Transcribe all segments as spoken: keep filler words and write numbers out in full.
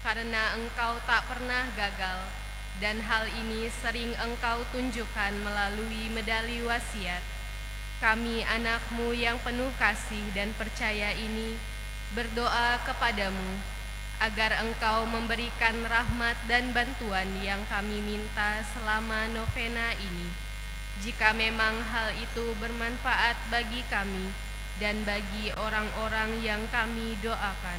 karena Engkau tak pernah gagal, dan hal ini sering Engkau tunjukkan melalui medali wasiat. Kami anak-Mu yang penuh kasih dan percaya ini berdoa kepadamu, agar Engkau memberikan rahmat dan bantuan yang kami minta selama novena ini. Jika memang hal itu bermanfaat bagi kami dan bagi orang-orang yang kami doakan.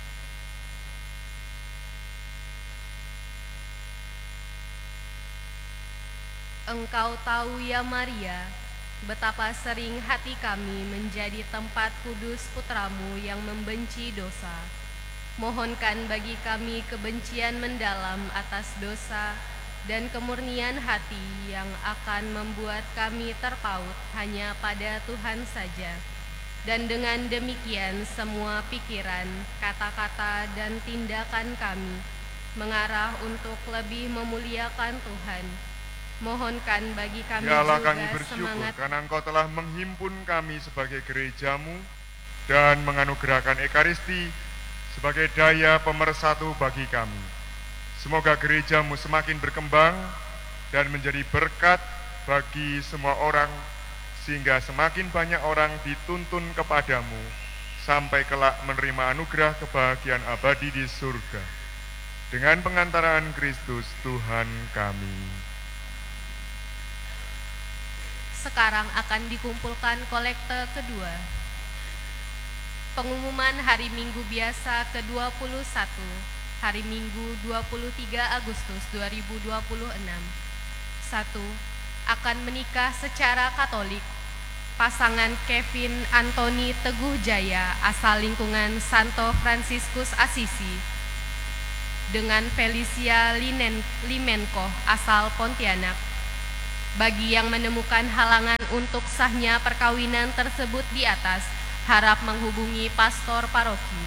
Engkau tahu ya Maria, betapa sering hati kami menjadi tempat kudus putramu yang membenci dosa. Mohonkan bagi kami kebencian mendalam atas dosa dan kemurnian hati yang akan membuat kami terpaut hanya pada Tuhan saja. Dan dengan demikian semua pikiran, kata-kata, dan tindakan kami mengarah untuk lebih memuliakan Tuhan. Mohonkan bagi kami Ya Allah, juga kami bersyukur semangat karena Engkau telah menghimpun kami sebagai gerejamu dan menganugerahkan Ekaristi sebagai daya pemersatu bagi kami. Semoga gerejamu semakin berkembang dan menjadi berkat bagi semua orang, sehingga semakin banyak orang dituntun kepadamu sampai kelak menerima anugerah kebahagiaan abadi di surga. Dengan pengantaraan Kristus Tuhan kami. Sekarang akan dikumpulkan kolekte kedua. Pengumuman hari Minggu biasa ke dua puluh satu, hari Minggu dua puluh tiga Agustus dua ribu dua puluh enam. satu. Akan menikah secara Katolik pasangan Kevin Anthony Teguh Jaya asal lingkungan Santo Fransiskus Assisi dengan Felicia Linen, Limenko asal Pontianak. Bagi yang menemukan halangan untuk sahnya perkawinan tersebut di atas, harap menghubungi pastor paroki.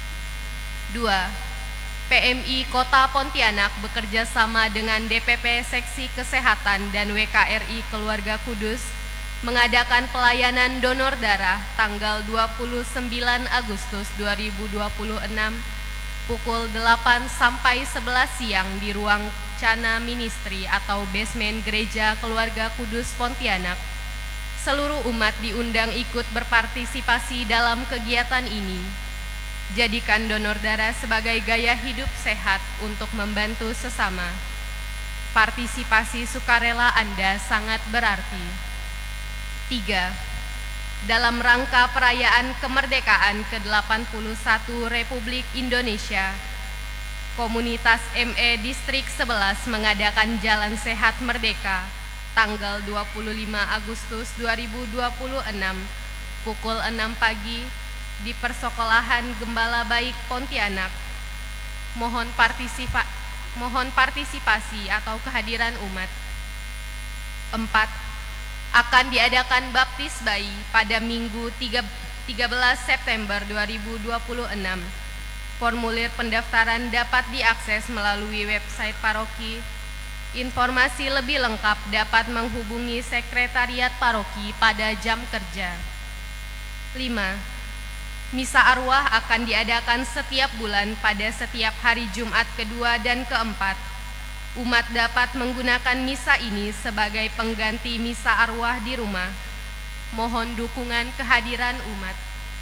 dua. P M I Kota Pontianak bekerja sama dengan D P P Seksi Kesehatan dan W K R I Keluarga Kudus mengadakan pelayanan donor darah tanggal dua puluh sembilan Agustus dua ribu dua puluh enam pukul delapan sampai sebelas siang di ruang Cana Ministry atau basement Gereja Keluarga Kudus Pontianak. Seluruh umat diundang ikut berpartisipasi dalam kegiatan ini. Jadikan donor darah sebagai gaya hidup sehat untuk membantu sesama. Partisipasi sukarela Anda sangat berarti. tiga. Dalam rangka perayaan kemerdekaan ke delapan puluh satu Republik Indonesia, Komunitas M E Distrik sebelas mengadakan Jalan Sehat Merdeka tanggal dua puluh lima Agustus dua ribu dua puluh enam pukul enam pagi di Persekolahan Gembala Baik Pontianak. Mohon partisipa mohon partisipasi atau kehadiran umat. empat. Akan diadakan baptis bayi pada Minggu tiga belas September dua ribu dua puluh enam. Formulir pendaftaran dapat diakses melalui website paroki. Informasi lebih lengkap dapat menghubungi sekretariat paroki pada jam kerja. lima. Misa arwah akan diadakan setiap bulan pada setiap hari Jumat kedua dan keempat. Umat dapat menggunakan misa ini sebagai pengganti misa arwah di rumah. Mohon dukungan kehadiran umat.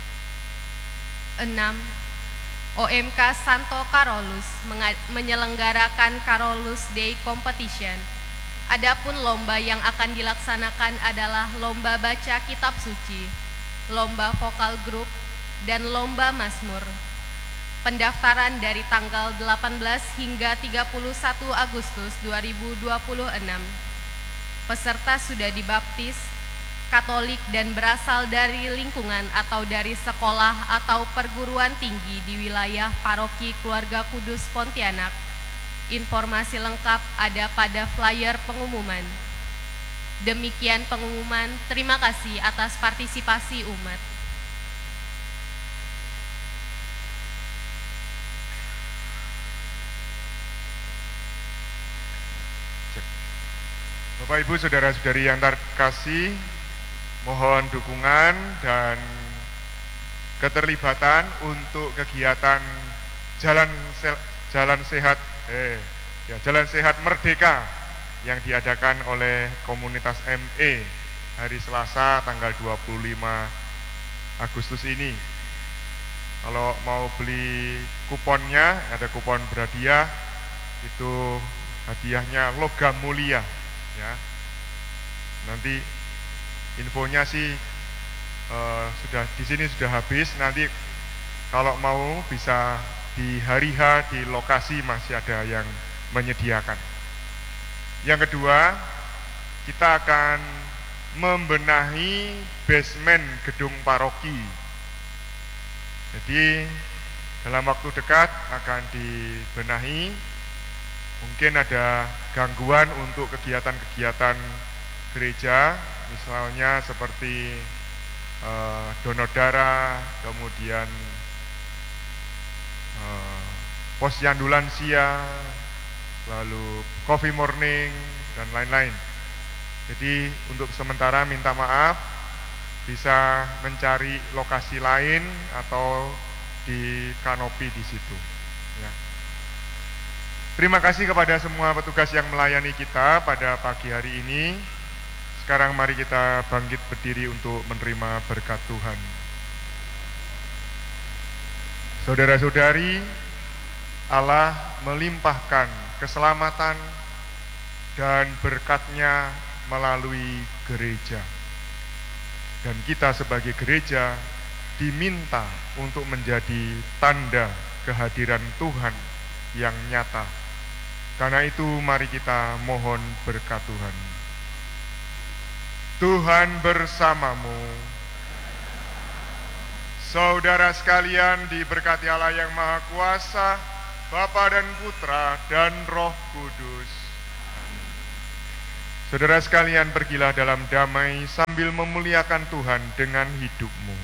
enam. O M K Santo Carolus menyelenggarakan Carolus Day Competition. Adapun lomba yang akan dilaksanakan adalah lomba baca kitab suci, lomba vokal grup, dan lomba mazmur. Pendaftaran dari tanggal delapan belas hingga tiga puluh satu Agustus dua ribu dua puluh enam. Peserta sudah dibaptis, Katolik dan berasal dari lingkungan atau dari sekolah atau perguruan tinggi di wilayah Paroki Keluarga Kudus Pontianak. Informasi lengkap ada pada flyer pengumuman. Demikian pengumuman, terima kasih atas partisipasi umat. Bapak Ibu Saudara-saudari yang terkasih, mohon dukungan dan keterlibatan untuk kegiatan Jalan Jalan Sehat eh ya Jalan Sehat Merdeka yang diadakan oleh komunitas M E hari Selasa tanggal dua puluh lima Agustus ini. Kalau mau beli kuponnya, ada kupon berhadiah, itu hadiahnya logam mulia ya. Nanti infonya sih uh, sudah di sini sudah habis. Nanti kalau mau bisa di hari H di lokasi masih ada yang menyediakan. Yang kedua, kita akan membenahi basement gedung paroki. Jadi dalam waktu dekat akan dibenahi. Mungkin ada gangguan untuk kegiatan-kegiatan gereja, misalnya seperti uh, donor darah, kemudian uh, posyandu lansia, lalu coffee morning, dan lain-lain. Jadi untuk sementara minta maaf, bisa mencari lokasi lain atau di kanopi di situ. Ya. Terima kasih kepada semua petugas yang melayani kita pada pagi hari ini. Sekarang mari kita bangkit berdiri untuk menerima berkat Tuhan. Saudara-saudari, Allah melimpahkan keselamatan dan berkat-Nya melalui gereja. Dan kita sebagai gereja diminta untuk menjadi tanda kehadiran Tuhan yang nyata. Karena itu mari kita mohon berkat Tuhan. Tuhan bersamamu. Saudara sekalian, diberkati Allah yang Maha Kuasa, Bapa dan Putra dan Roh Kudus. Saudara sekalian, pergilah dalam damai sambil memuliakan Tuhan dengan hidupmu.